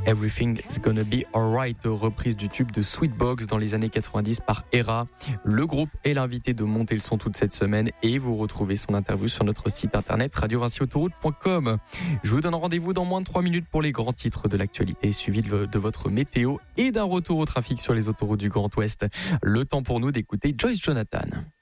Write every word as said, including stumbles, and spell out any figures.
Everything's Gonna Be Alright, reprise du tube de Sweetbox dans les années quatre-vingt-dix par Era. Le groupe est l'invité de Monter le son toute cette semaine et vous retrouvez son interview sur notre site internet radio vinci autoroute point com. Je vous donne rendez-vous dans moins de trois minutes pour les grands titres de l'actualité, suivi de votre météo et d'un retour au trafic sur les autoroutes du Grand Ouest. Le temps pour nous d'écouter Joyce Jonathan.